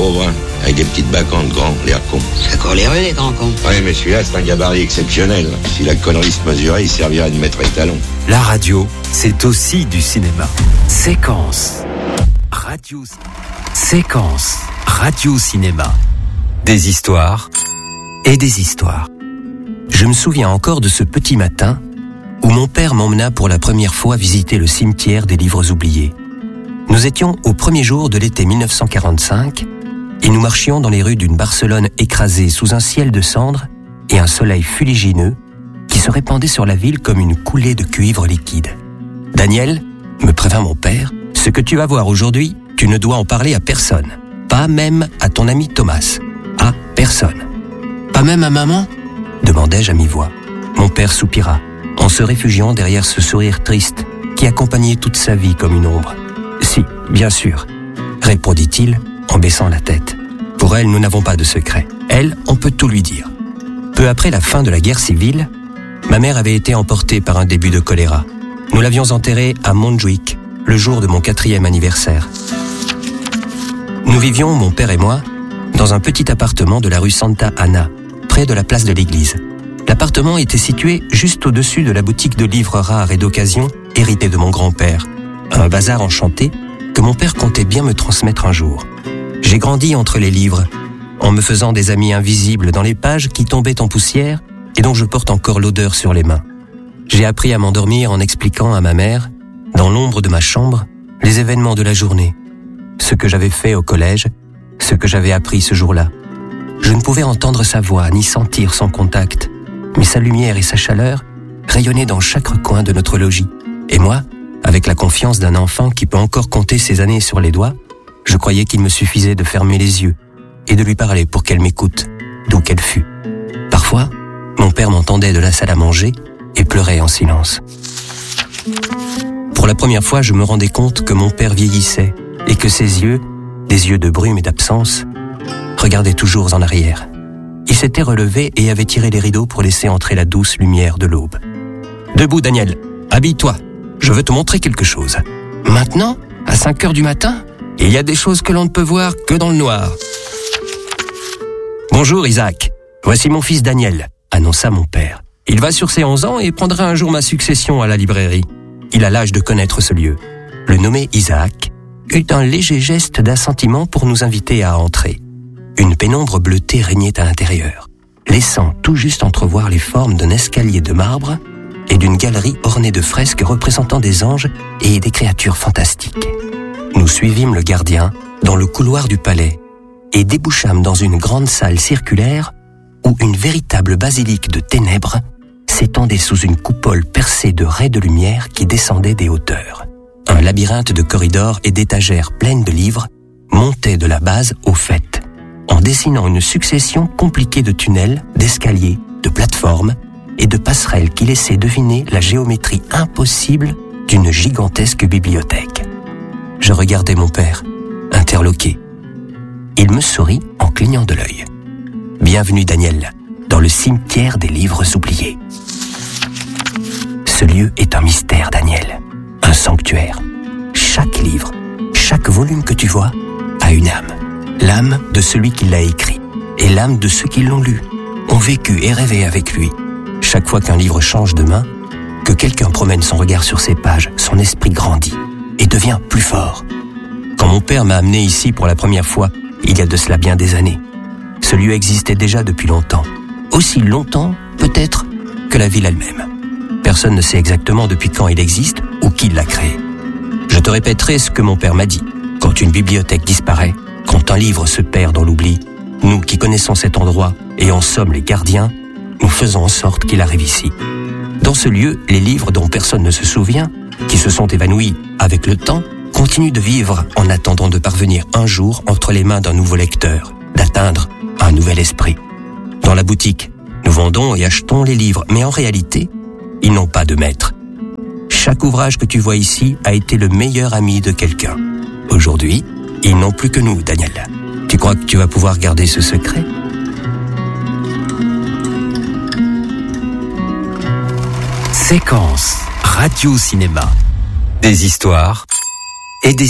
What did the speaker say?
pauvre, hein, avec des petites bacchantes grands, l'air con. Ça court les rues, les grands cons. Ouais, mais celui-là, c'est un gabarit exceptionnel. Si la connerie se mesurait, il servirait de maître étalon. La radio, c'est aussi du cinéma. Séquence. Séquence. Radio-cinéma. Des histoires et des histoires. Je me souviens encore de ce petit matin où mon père m'emmena pour la première fois visiter le cimetière des livres oubliés. Nous étions au premier jour de l'été 1945 et nous marchions dans les rues d'une Barcelone écrasée sous un ciel de cendres et un soleil fuligineux qui se répandait sur la ville comme une coulée de cuivre liquide. « Daniel, me prévint mon père, ce que tu vas voir aujourd'hui, tu ne dois en parler à personne. Pas même à ton ami Thomas. À personne. »« Pas même à maman ?» demandai-je à mi-voix. Mon père soupira, en se réfugiant derrière ce sourire triste qui accompagnait toute sa vie comme une ombre. « Si, bien sûr, » répondit-il en baissant la tête. « Pour elle, nous n'avons pas de secret. Elle, on peut tout lui dire. » Peu après la fin de la guerre civile, ma mère avait été emportée par un début de choléra. Nous l'avions enterrée à Montjuïc, le jour de mon 4e anniversaire. Nous vivions, mon père et moi, dans un petit appartement de la rue Santa Ana, près de la place de l'église. L'appartement était situé juste au-dessus de la boutique de livres rares et d'occasion héritée de mon grand-père, un bazar enchanté que mon père comptait bien me transmettre un jour. J'ai grandi entre les livres, en me faisant des amis invisibles dans les pages qui tombaient en poussière et dont je porte encore l'odeur sur les mains. J'ai appris à m'endormir en expliquant à ma mère, dans l'ombre de ma chambre, les événements de la journée, ce que j'avais fait au collège, ce que j'avais appris ce jour-là. Je ne pouvais entendre sa voix ni sentir son contact, mais sa lumière et sa chaleur rayonnaient dans chaque recoin de notre logis. Et moi, avec la confiance d'un enfant qui peut encore compter ses années sur les doigts, je croyais qu'il me suffisait de fermer les yeux et de lui parler pour qu'elle m'écoute, d'où qu'elle fût. Parfois, mon père m'entendait de la salle à manger et pleurait en silence. Pour la première fois, je me rendais compte que mon père vieillissait et que ses yeux, des yeux de brume et d'absence, regardaient toujours en arrière. Il s'était relevé et avait tiré les rideaux pour laisser entrer la douce lumière de l'aube. « Debout, Daniel, habille-toi, je veux te montrer quelque chose. »« Maintenant, à 5 heures du matin, il y a des choses que l'on ne peut voir que dans le noir. »« Bonjour, Isaac, voici mon fils Daniel, » annonça mon père. « Il va sur ses 11 ans et prendra un jour ma succession à la librairie. Il a l'âge de connaître ce lieu. » Le nommé Isaac eut un léger geste d'assentiment pour nous inviter à entrer. Une pénombre bleutée régnait à l'intérieur, laissant tout juste entrevoir les formes d'un escalier de marbre et d'une galerie ornée de fresques représentant des anges et des créatures fantastiques. Nous suivîmes le gardien dans le couloir du palais et débouchâmes dans une grande salle circulaire où une véritable basilique de ténèbres s'étendait sous une coupole percée de raies de lumière qui descendaient des hauteurs. Un labyrinthe de corridors et d'étagères pleines de livres montait de la base au faîte, en dessinant une succession compliquée de tunnels, d'escaliers, de plateformes et de passerelles qui laissaient deviner la géométrie impossible d'une gigantesque bibliothèque. Je regardais mon père, interloqué. Il me sourit en clignant de l'œil. « Bienvenue, Daniel, dans le cimetière des livres oubliés. » Ce lieu est un mystère, Daniel, un sanctuaire. Chaque livre, chaque volume que tu vois a une âme. L'âme de celui qui l'a écrit et l'âme de ceux qui l'ont lu, ont vécu et rêvé avec lui. Chaque fois qu'un livre change de main, que quelqu'un promène son regard sur ses pages, son esprit grandit et devient plus fort. Quand mon père m'a amené ici pour la première fois, il y a de cela bien des années, ce lieu existait déjà depuis longtemps. Aussi longtemps, peut-être, que la ville elle-même. Personne ne sait exactement depuis quand il existe ou qui l'a créé. Je te répéterai ce que mon père m'a dit. Quand une bibliothèque disparaît, quand un livre se perd dans l'oubli, nous qui connaissons cet endroit et en sommes les gardiens, nous faisons en sorte qu'il arrive ici. Dans ce lieu, les livres dont personne ne se souvient, qui se sont évanouis avec le temps, continuent de vivre en attendant de parvenir un jour entre les mains d'un nouveau lecteur, d'atteindre un nouvel esprit. Dans la boutique, nous vendons et achetons les livres, mais en réalité, ils n'ont pas de maître. Chaque ouvrage que tu vois ici a été le meilleur ami de quelqu'un. Aujourd'hui, ils n'ont plus que nous, Daniel. Tu crois que tu vas pouvoir garder ce secret ? Séquence radio-cinéma. Des histoires et des